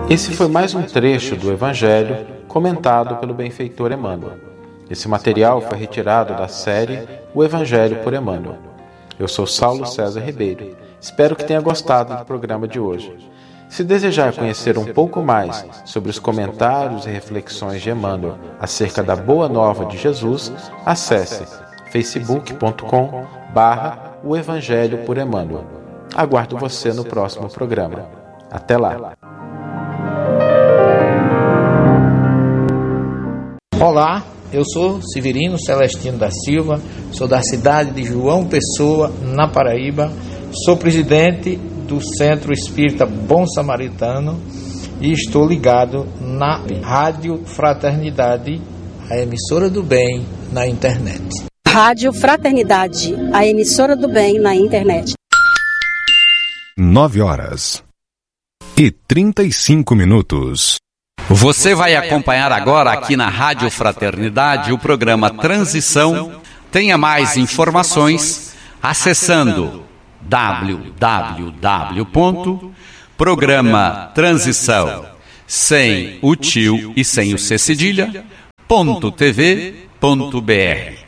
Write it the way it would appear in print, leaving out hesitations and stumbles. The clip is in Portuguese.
Esse foi mais um trecho do Evangelho comentado pelo benfeitor Emmanuel. Esse material foi retirado da série O Evangelho por Emmanuel. Eu sou Saulo César Ribeiro. Espero que tenha gostado do programa de hoje. Se desejar conhecer um pouco mais sobre os comentários e reflexões de Emmanuel acerca da Boa Nova de Jesus, acesse facebook.com/o Evangelho por Emmanuel. Aguardo você no próximo programa. Até lá! Olá, eu sou Severino Celestino da Silva, sou da cidade de João Pessoa, na Paraíba, sou presidente do Centro Espírita Bom Samaritano e estou ligado na Rádio Fraternidade, a emissora do bem na internet. Rádio Fraternidade, a emissora do bem na internet. 9h35. Você vai acompanhar agora aqui na Rádio Fraternidade o programa Transição. Tenha mais informações acessando www.programatransição sem o tio e sem o C cedilha.tv.br.